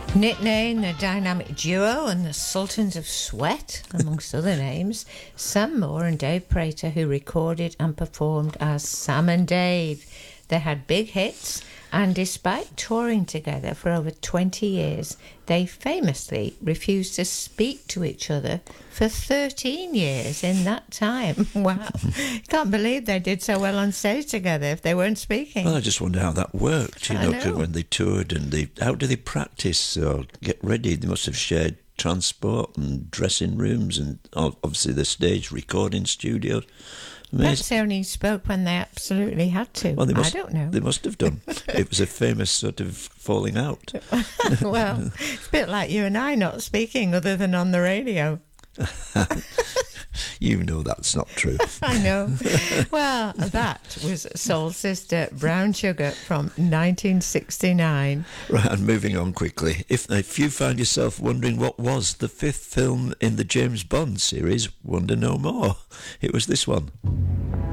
Nicknamed the Dynamic Duo and the Sultans of Sweat, amongst other names, Sam Moore and Dave Prater, who recorded and performed as Sam and Dave. They had big hits, and despite touring together for over 20 years, they famously refused to speak to each other for 13 years in that time. Wow. Can't believe they did so well on stage together if they weren't speaking. Well, I just wonder how that worked, I know. when they toured, and how do they practice or get ready? They must have shared transport and dressing rooms and obviously the stage recording studios. Perhaps they only spoke when they absolutely had to. Well, I don't know. They must have done. It was a famous sort of falling out. Well, it's a bit like you and I not speaking other than on the radio. You know that's not true. I know. Well, that was Soul Sister Brown Sugar from 1969. Right, and moving on quickly. If you find yourself wondering what was the fifth film in the James Bond series, wonder no more. It was this one.